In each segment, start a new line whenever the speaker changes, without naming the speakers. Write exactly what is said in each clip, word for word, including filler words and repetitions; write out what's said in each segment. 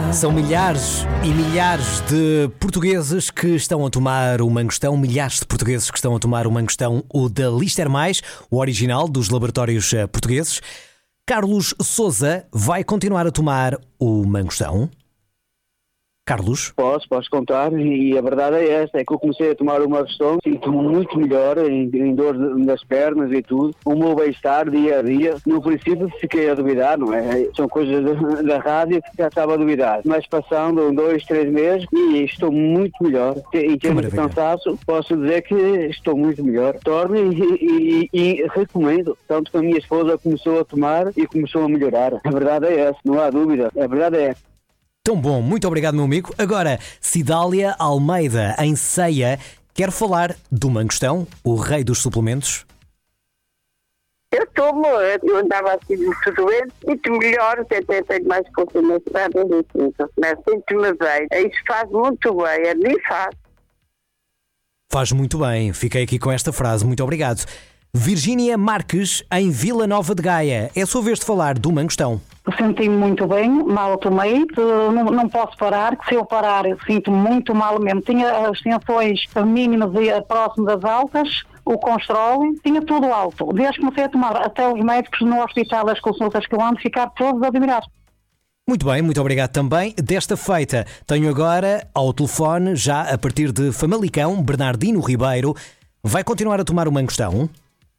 São milhares e milhares de portugueses que estão a tomar o mangostão, milhares de portugueses que estão a tomar o mangostão, o da Lister Mais, o original dos laboratórios portugueses. Carlos Sousa vai continuar a tomar o mangostão? Carlos?
Posso, posso contar, e a verdade é esta, é que eu comecei a tomar uma mangostão, sinto-me muito melhor em, em dor nas pernas e tudo, o meu bem-estar dia a dia. No princípio fiquei a duvidar, não é? São coisas da, da rádio que já estava a duvidar, mas passando dois, três meses e estou muito melhor. Em termos de cansaço, posso dizer que estou muito melhor. Torno e, e, e recomendo, tanto que a minha esposa começou a tomar e começou a melhorar. A verdade é essa, não há dúvida, a verdade é essa.
Tão bom, muito obrigado, meu amigo. Agora, Cidália Almeida, em Ceia, quer falar do mangostão, o rei dos suplementos?
Eu tomo, eu andava assim muito doente, muito melhor, até tenho mais consciência, mas sinto-me bem. Isso faz muito bem, a mim faz.
Faz muito bem, fiquei aqui com esta frase, muito obrigado. Virgínia Marques, em Vila Nova de Gaia, é a sua vez de falar do mangostão.
Senti-me muito bem, mal tomei, não, não posso parar, que se eu parar eu sinto-me muito mal mesmo. Tinha as tensões mínimas e próximas das altas, o colesterol, tinha tudo alto. Desde que comecei a tomar, até os médicos no hospital, as consultas que eu ando, ficaram todos admirados.
Muito bem, muito obrigado também. Desta feita, tenho agora ao telefone, já a partir de Famalicão, Bernardino Ribeiro. Vai continuar a tomar o mangostão?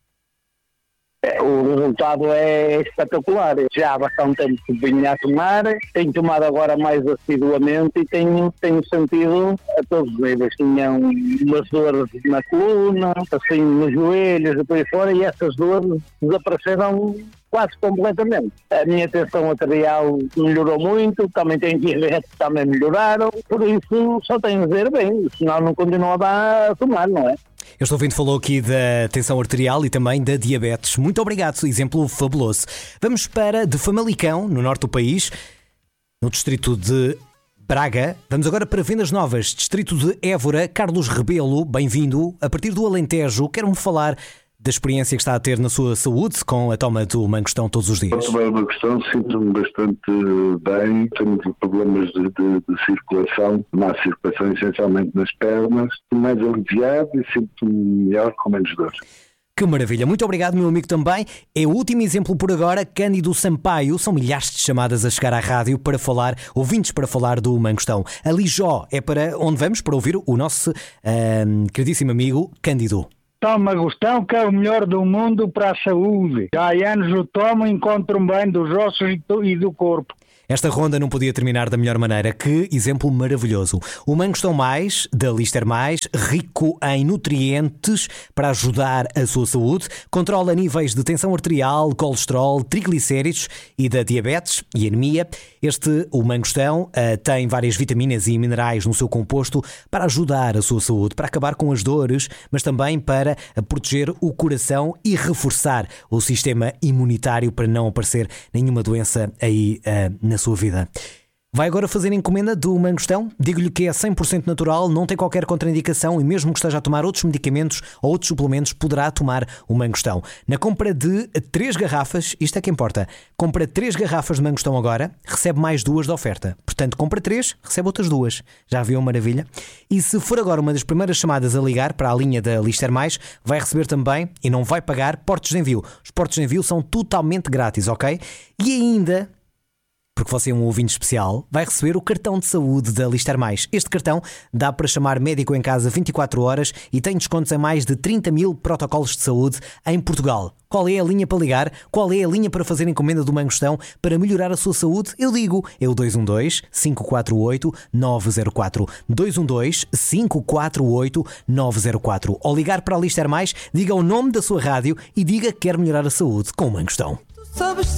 O resultado é espetacular. Já há bastante tempo que venho a tomar, tenho tomado agora mais assiduamente e tenho, tenho sentido a todos os níveis. Tinha umas dores na coluna, assim nos joelhos e por aí fora, e essas dores desapareceram quase completamente. A minha tensão arterial melhorou muito, também tenho diabetes, também melhoraram, por isso só tenho a dizer bem, senão não continuava a tomar, não é?
Eu estou ouvindo, falou aqui da tensão arterial e também da diabetes. Muito obrigado, exemplo fabuloso. Vamos para de Famalicão, no norte do país, no distrito de Braga. Vamos agora para Vendas Novas, distrito de Évora. Carlos Rebelo, bem-vindo. A partir do Alentejo, quero-me falar da experiência que está a ter na sua saúde com a toma do mangostão todos os dias.
Ao tomar o mangostão sinto-me bastante bem, tenho problemas de, de, de circulação, má circulação essencialmente nas pernas, estou mais aliviado e sinto-me melhor com menos dor.
Que maravilha, muito obrigado, meu amigo também. É o último exemplo por agora, Cândido Sampaio. São milhares de chamadas a chegar à rádio para falar, ouvintes para falar do mangostão. A Lijó é para onde vamos para ouvir o nosso uh, queridíssimo amigo Cândido.
Toma mangostão, que é o melhor do mundo para a saúde. Já há anos o tomo e encontro-me bem dos ossos e do corpo.
Esta ronda não podia terminar da melhor maneira. Que exemplo maravilhoso. O Mangostão Mais, da Lister Mais, rico em nutrientes para ajudar a sua saúde, controla níveis de tensão arterial, colesterol, triglicéridos e da diabetes e anemia. Este, o Mangostão, uh, tem várias vitaminas e minerais no seu composto para ajudar a sua saúde, para acabar com as dores, mas também para proteger o coração e reforçar o sistema imunitário para não aparecer nenhuma doença aí uh, na sua vida. Vai agora fazer encomenda do mangostão? Digo-lhe que é cem por cento natural, não tem qualquer contraindicação e mesmo que esteja a tomar outros medicamentos ou outros suplementos, poderá tomar o mangostão. Na compra de três garrafas, isto é que importa, compra três garrafas de mangostão agora, recebe mais duas de oferta. Portanto, compra três, recebe outras duas. Já viu a maravilha? E se for agora uma das primeiras chamadas a ligar para a linha da Lister Mais, vai receber também, e não vai pagar, portos de envio. Os portos de envio são totalmente grátis, ok? E ainda, porque você é um ouvinte especial, vai receber o cartão de saúde da Lister Mais. Este cartão dá para chamar médico em casa vinte e quatro horas e tem descontos em mais de trinta mil protocolos de saúde em Portugal. Qual é a linha para ligar? Qual é a linha para fazer encomenda do mangostão para melhorar a sua saúde? Eu digo, é o dois um dois, cinco quatro oito, nove zero quatro. dois um dois, cinco quatro oito, nove zero quatro. Ou ligar para a Lister Mais, diga o nome da sua rádio e diga que quer melhorar a saúde com o mangostão.